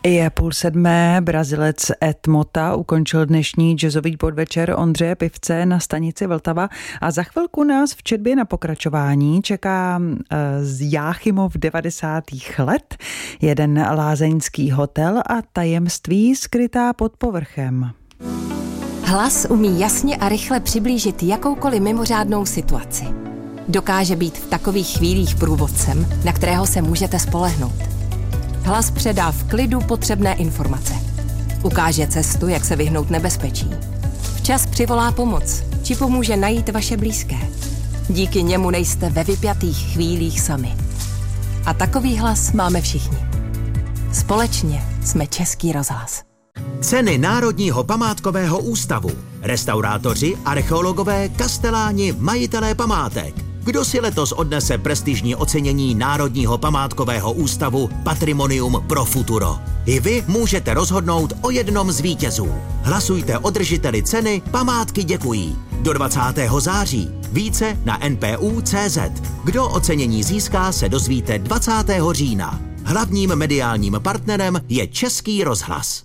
Je 6:30, Brazilec Ed Mota ukončil dnešní jazzový podvečer Ondřeje Pivce na stanici Vltava a za chvilku nás v četbě na pokračování čeká z Jáchymov 90. let, jeden lázeňský hotel a tajemství skrytá pod povrchem. Hlas umí jasně a rychle přiblížit jakoukoliv mimořádnou situaci. Dokáže být v takových chvílích průvodcem, na kterého se můžete spolehnout. Hlas předá v klidu potřebné informace. Ukáže cestu, jak se vyhnout nebezpečí. Včas přivolá pomoc, či pomůže najít vaše blízké. Díky němu nejste ve vypjatých chvílích sami. A takový hlas máme všichni. Společně jsme Český rozhlas. Ceny Národního památkového ústavu. Restaurátoři, archeologové, kasteláni, majitelé památek. Kdo si letos odnese prestižní ocenění Národního památkového ústavu Patrimonium pro futuro? I vy můžete rozhodnout o jednom z vítězů. Hlasujte o držiteli ceny Památky děkují. Do 20. září. Více na npu.cz. Kdo ocenění získá, se dozvíte 20. října. Hlavním mediálním partnerem je Český rozhlas.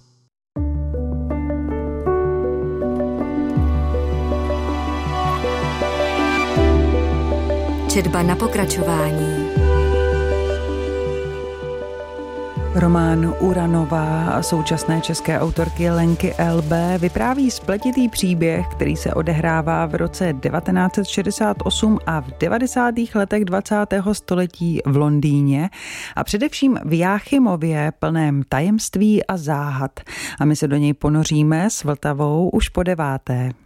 Četba na pokračování. Román Uranová současné české autorky Lenky L.B. vypráví spletitý příběh, který se odehrává v roce 1968 a v 90. letech 20. století v Londýně a především v Jáchymově plném tajemství a záhad. A my se do něj ponoříme s Vltavou už po 9.